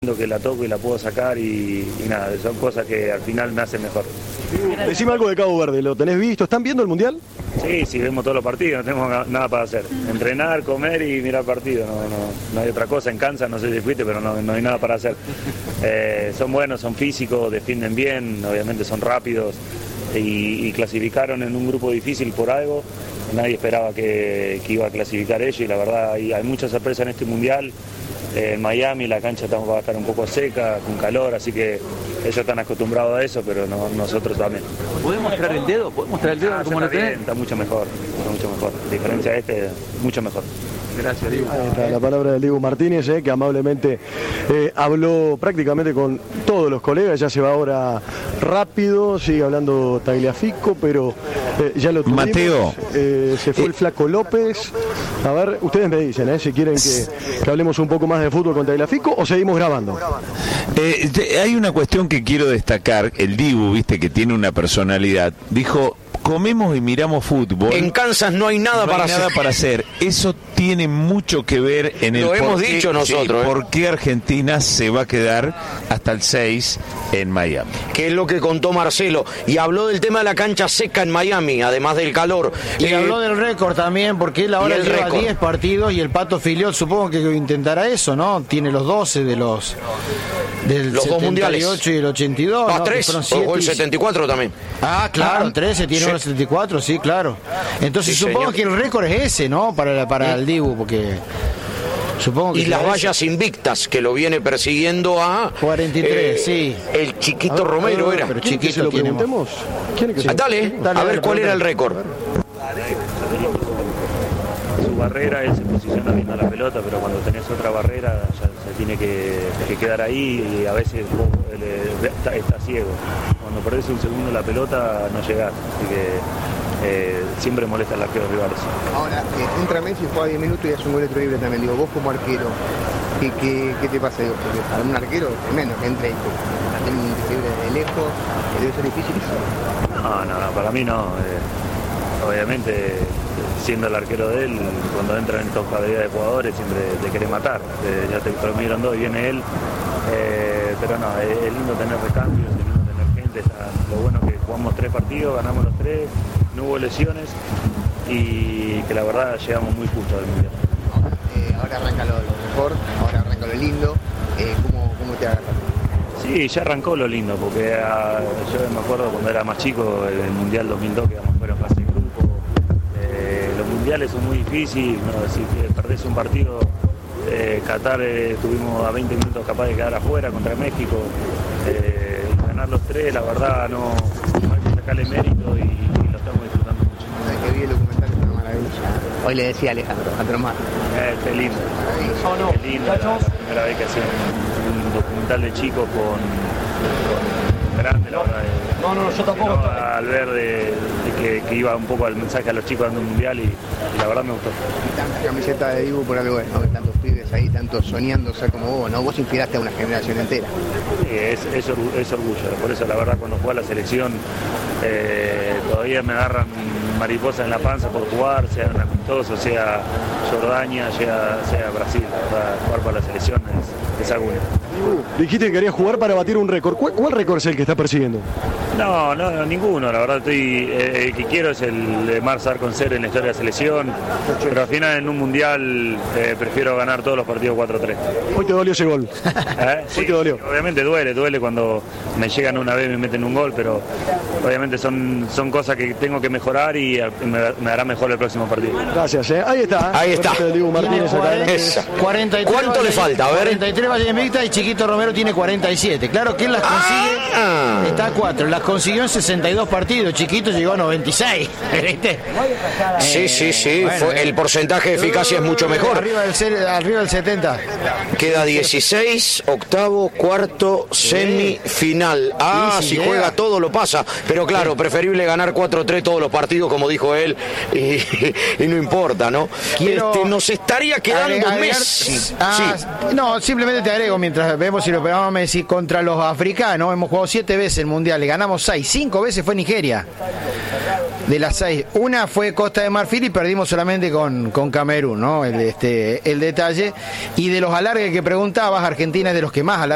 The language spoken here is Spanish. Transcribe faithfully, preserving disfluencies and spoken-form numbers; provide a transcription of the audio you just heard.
que la toco y la puedo sacar y, y nada, son cosas que al final me hacen mejor. Decime algo de Cabo Verde, ¿lo tenés visto? ¿Están viendo el Mundial? Sí, sí, vemos todos los partidos, no tenemos nada para hacer. Entrenar, comer y mirar partidos, no, no, no hay otra cosa. En Kansas, no sé si fuiste, pero no, no hay nada para hacer. Eh, son buenos, son físicos, defienden bien, obviamente son rápidos y, y clasificaron en un grupo difícil por algo. Nadie esperaba que, que iba a clasificar ellos y la verdad hay, hay mucha sorpresa en este Mundial. En eh, Miami la cancha va a estar un poco seca, con calor, así que ellos están acostumbrados a eso, pero no, nosotros también. ¿Podés mostrar el dedo? ¿Podés mostrar el dedo? Ah, ¿Cómo lo está tenés? bien, está mucho mejor, está mucho mejor. A diferencia de este, mucho mejor. Gracias, Diego. Ahí está la palabra del Diego Martínez, eh, que amablemente eh, habló prácticamente con todos los colegas. Ya se va ahora rápido, sigue hablando Tagliafico, pero eh, ya lo tuvimos. Mateo. Eh, se fue eh, el Flaco López. A ver, ustedes me dicen, eh, si quieren que, que hablemos un poco más de fútbol con Tagliafico o seguimos grabando. Eh, hay una cuestión que quiero destacar. El Dibu, viste, que tiene una personalidad, dijo: comemos y miramos fútbol. En Kansas no hay nada, no para, hay hacer. nada para hacer. Eso tiene mucho que ver en el Lo hemos por qué, dicho nosotros. Sí, ¿eh? por qué Argentina se va a quedar hasta el seis en Miami. Que es lo que contó Marcelo. Y habló del tema de la cancha seca en Miami, además del calor. Y eh, habló del récord también, porque él ahora lleva diez partidos y el Pato Filiol supongo que intentará eso, ¿no? Tiene los doce de los... Del los dos mundiales. setenta y ocho y el ochenta y dos. Ah, ¿no? tres. O el setenta y cuatro también. Ah, claro, trece, tiene sí. uno setenta y cuatro, sí, claro. Entonces Sí, supongo señor. que el récord es ese, ¿no? Para, para el Dibu, porque... Supongo que y las ese. vallas invictas que lo viene persiguiendo a cuarenta y tres, eh, sí. el Chiquito ver, Romero ver, era. Pero ¿Quieren que se lo tiene- preguntemos? ¿Quieren que se Ah, lo- dale, Dale, a ver dale, cuál era el dale. récord. Su barrera, él se posiciona bien a la pelota, pero cuando tenés otra barrera ya se tiene que, que quedar ahí y a veces vos, él, eh, está, está ciego. Cuando perdés un segundo la pelota no llegás, así que eh, siempre molesta al arquero rivales. Ahora, eh, entra Messi, juega diez minutos y hace un gol de tiro libre también. Digo, vos como arquero, ¿qué, qué, qué te pasa? Digo, porque para un arquero, tremendo, que entre y también un tiro libre de lejos, que debe ser difícil eso. No, no, no, para mí no. Eh, obviamente, siendo el arquero de él, cuando entran en estos categorías de jugadores siempre te quiere matar. Eh, ya te terminaron dos y viene él. Eh, pero no, es, es lindo tener recambios, es lindo tener gente. Está, lo bueno es que jugamos tres partidos, ganamos los tres, no hubo lesiones y que la verdad llegamos muy justo al mundial. Ahora, eh, ahora arranca lo, lo mejor, ahora arranca lo lindo. Eh, ¿cómo, ¿Cómo te agarras? Sí, ya arrancó lo lindo, porque a, yo me acuerdo cuando era más chico, el Mundial dos mil dos, que íbamos fuera en fase de grupo. Eh, los mundiales son muy difíciles, ¿no? Si perdés un partido, eh, Qatar eh, estuvimos a veinte minutos capaz de quedar afuera contra México. Eh, ganar los tres, la verdad, no, no hay que sacarle mérito y, y lo estamos disfrutando mucho. Desde que vi el documental es una maravilla. Hoy le decía a Alejandro, Alejandro Mar. Eh, es lindo, es lindo, la, la primera vez que hacía un, un documental de chicos con, con grande, la verdad. No, no, yo tampoco. Al ver de, de que, que iba un poco al mensaje a los chicos dando un mundial y, y la verdad me gustó. Y tanta camiseta de Dibu por algo, ¿no? Tantos pibes ahí, tantos soñando ser como vos, ¿no? Vos inspiraste a una generación entera. Sí, es, es, orgu- es orgullo, por eso la verdad cuando juega la selección eh, todavía me agarran mariposas en la panza por jugar, sea un amistoso, sea Jordania, sea, sea Brasil, la verdad jugar para la selección es, es algo único. Dijiste que querías jugar para batir un récord. ¿Cuál, cuál récord es el que está persiguiendo? No, no, no, ninguno, la verdad estoy, eh, el que quiero es el de marcar con ser en la historia de la selección, pero al final en un mundial eh, prefiero ganar todos los partidos cuatro tres. Hoy te dolió ese gol. ¿Eh? Sí, Hoy te dolió. obviamente duele, duele cuando me llegan una vez y me meten un gol, pero obviamente son, son cosas que tengo que mejorar y me, me hará mejor el próximo partido. Gracias, eh. Ahí está. Ahí está. Fuerte de Dibu Martínez acá adelante. Esa. cuarenta y tres ¿Cuánto le vallas- falta? A ver. cuarenta y tres vallas invictas y Chiquito Romero tiene cuarenta y siete. Claro que él las consigue, Ah. está a cuatro, las consiguió en sesenta y dos partidos. Chiquito llegó a noventa y seis. ¿Viste? Sí, sí, sí. bueno, fue- eh. el porcentaje de eficacia es mucho mejor. Arriba del, ce- arriba del setenta. Queda dieciséis, octavo, cuarto, semifinal. Ah, Y si si llega. juega todo lo pasa. Pero claro, preferible ganar cuatro tres todos los partidos, como dijo él, y, y no importa, ¿no? Quiero Este, nos estaría quedando agregar- Messi. Ah, Sí. No, simplemente te agrego, mientras vemos si lo pegamos a Messi contra los africanos, hemos jugado siete veces el Mundial, le ganamos seis, cinco veces fue Nigeria. De las seis, una fue Costa de Marfil y perdimos solamente con, con Camerún, ¿no? El, este, el detalle. Y de los alargues que preguntabas, Argentina es de los que más alargues